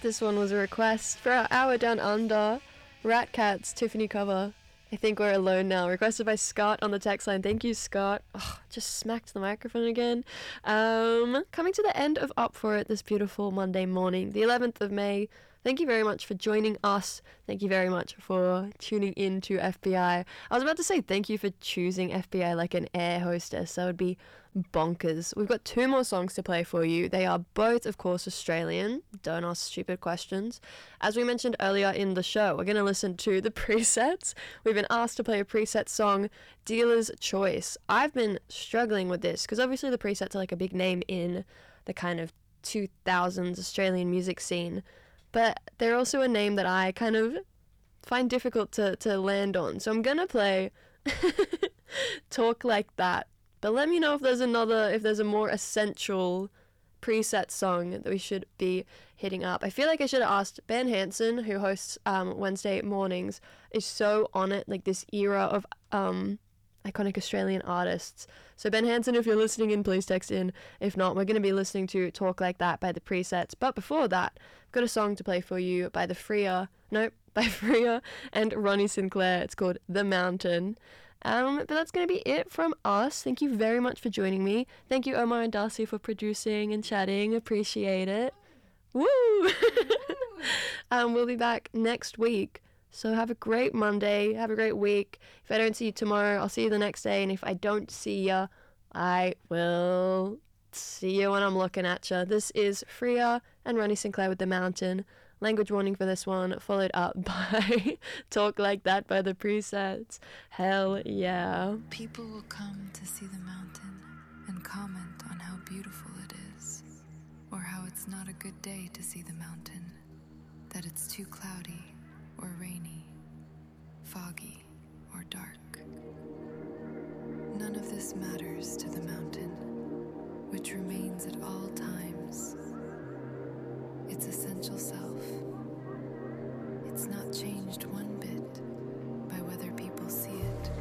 This one was a request for our Hour Down Under. Rat Cats, Tiffany cover. I think we're alone now. Requested by Scott on the text line. Thank you, Scott. Oh, just smacked the microphone again. Coming to the end of Up For It this beautiful Monday morning, the 11th of May. Thank you very much for joining us. Thank you very much for tuning in to FBI. I was about to say thank you for choosing FBI like an air hostess. That would be bonkers. We've got 2 more songs to play for you. They are both, of course, Australian. Don't ask stupid questions. As we mentioned earlier in the show, we're going to listen to the presets. We've been asked to play a preset song, Dealer's Choice. I've been struggling with this because obviously the presets are like a big name in the kind of 2000s Australian music scene. But they're also a name that I kind of find difficult to land on. So I'm going to play Talk Like That. But let me know if there's a more essential preset song that we should be hitting up. I feel like I should have asked Ben Hansen, who hosts Wednesday mornings, is so on it, like this era of iconic Australian artists. So Ben Hansen, if you're listening in, please text in. If not, we're going to be listening to Talk Like That by the Presets. But before that, I've got a song to play for you by Freya and Ronnie Sinclair. It's called The Mountain. But that's going to be it from us. Thank you very much for joining me. Thank you, Omar and Darcy, for producing and chatting. Appreciate it. Woo! We'll be back next week. So have a great Monday. Have a great week. If I don't see you tomorrow, I'll see you the next day. And if I don't see you, I will see you when I'm looking at you. This is Freya and Ronnie Sinclair with The Mountain. Language warning for this one, followed up by Talk Like That by the Presets. Hell yeah. People will come to see the mountain and comment on how beautiful it is, or how it's not a good day to see the mountain, that it's too cloudy or rainy, foggy or dark. None of this matters to the mountain, which remains at all times its essential self. It's not changed